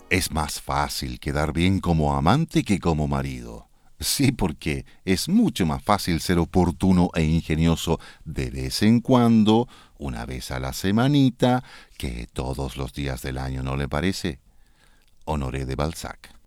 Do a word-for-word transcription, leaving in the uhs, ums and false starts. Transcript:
Es más fácil quedar bien como amante que como marido. Sí, porque es mucho más fácil ser oportuno e ingenioso de vez en cuando, una vez a la semanita, que todos los días del año, ¿no le parece? Honoré de Balzac.